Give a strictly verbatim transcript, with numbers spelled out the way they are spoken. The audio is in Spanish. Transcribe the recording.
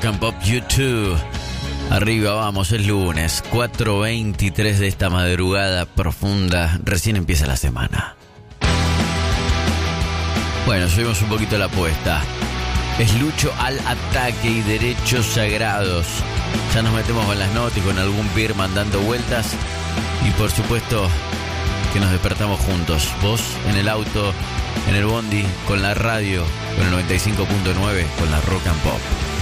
Rock and Pop YouTube. Arriba vamos, es lunes, cuatro veintitrés de esta madrugada profunda. Recién empieza la semana. Bueno, subimos un poquito la apuesta. Es Lucho al ataque y derechos sagrados. Ya nos metemos con las notas y con algún Birman dando vueltas. Y por supuesto que nos despertamos juntos. Vos en el auto, en el bondi, con la radio, con el noventa y cinco punto nueve, con la Rock and Pop.